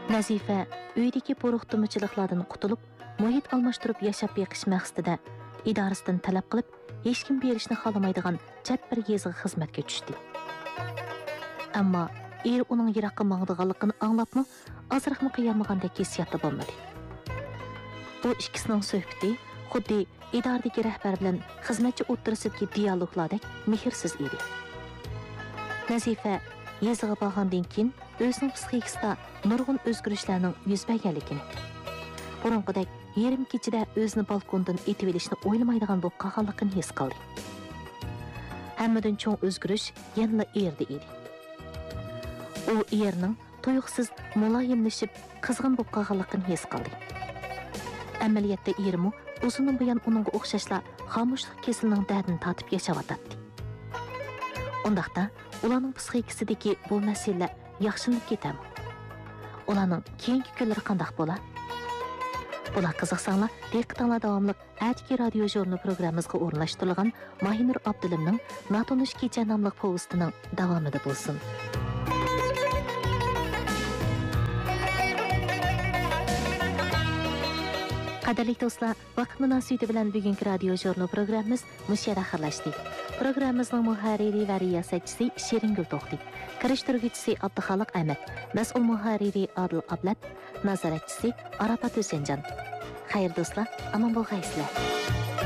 Nazifa uydagi po'ruqtumchiliklardan qutulib, muhit almashtirib yashab beqish maqsadida idorasidan talab qilib, hech kim berishni xolamaydigan chat bir yezg'i xizmatga tushdi. Ammo uning yiroqqa mangdiganligini anglabmi, azroqmi qiyamagandek hissiyatda bo'lmadi. Bu ikkisining suhbati xuddi idoradagi rahbar bilan xizmatchi o'ttirisidagi dialoglardek mehrsiz edi. Nazifa yezg'i borgandan keyin o'zining psixikasida nurg'un o'zgarishlarning yuz berganligini, burunqidek yarim kechida o'zini balkondan etib olishni o'ylamaydigan bo'lib qolganligini his qildi. Hammadan cho'ng o'zgarish yanada erdi edi. U yerning tuyuqsiz muloyimlashib qizg'in bo'lib qolganligini his qildi. Amaliyotda erimi uzundan buyon uningga o'xshashla xomushlik kesilining dardini tatib yashayotdi. Undaqda ularning psixikasidagi bu masala yaxshilanib ketami? Ularning keyingi kunlari qanday bo'lar? Bular qiziqsanglar, diqqatinglar davomli Atki radio jurnal programmamizga o'rnashtirilgan Mahinur Abdulimning Natonish kecha nomli povestining davomida bo'lsin. Qadrli do'stlar, vaqt munosabati bilan bugungi radio jurnal programmamiz mushara xirlashdi. Programmamizning muharriri va riyosatchisi Shiringul To'xti, kirishtiruvchisi Abduxoliq Ahmad, mas'ul muharriri Adil Ablat, nazoratchisi Arafat Husaynjon. Xayr do'stlar, omon bo'lgaysizlar.